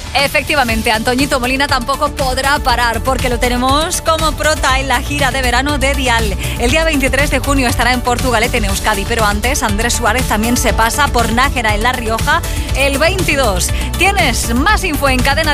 Efectivamente, Antoñito Molina tampoco podrá parar porque lo tenemos como prota en la gira de verano de Dial. El día 23 de junio estará en Portugalete, en Euskadi, pero antes Andrés Suárez también se pasa por Nájera, en La Rioja, el 22. Tienes más info en Cadena